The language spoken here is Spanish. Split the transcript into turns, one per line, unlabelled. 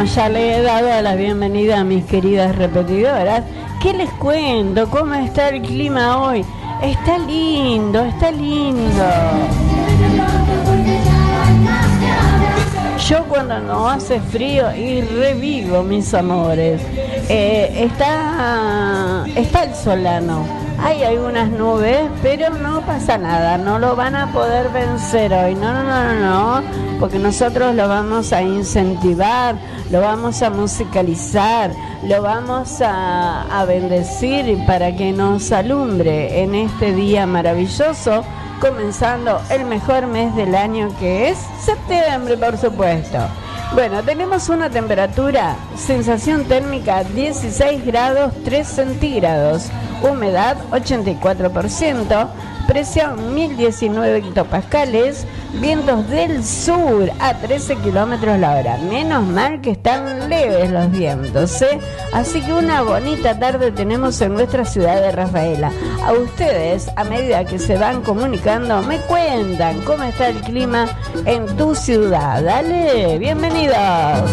ya le he dado la bienvenida a mis queridas repetidoras. ¿Qué les cuento? ¿Cómo está el clima hoy? Está lindo, está lindo. Yo cuando no hace frío y revivo, mis amores. Está el solano. Hay algunas nubes, pero no pasa nada, no lo van a poder vencer hoy, no, porque nosotros lo vamos a incentivar, lo vamos a musicalizar, lo vamos a bendecir para que nos alumbre en este día maravilloso, comenzando el mejor mes del año, que es septiembre, por supuesto. Bueno, tenemos una temperatura, sensación térmica 16 grados 3 centígrados, humedad 84%, presión 1019 hectopascales, vientos del sur a 13 kilómetros la hora. Menos mal que están leves los vientos, ¿eh? Así que una bonita tarde tenemos en nuestra ciudad de Rafaela. A ustedes, a medida que se van comunicando, me cuentan cómo está el clima en tu ciudad. Dale, bienvenidos.